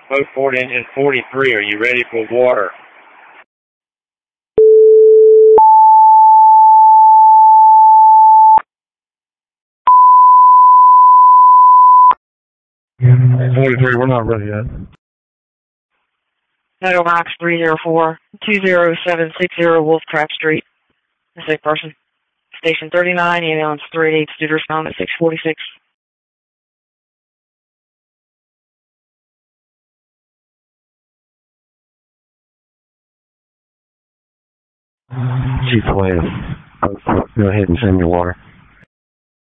Code Ford engine 43, are you ready for water? Yeah, 43, we're not ready yet. Meadow Box 304-20760 Wolf Trap Street. Missing person. Station 39, ambulance 388, due to respond at 646. Chief Wave, go ahead and send your water.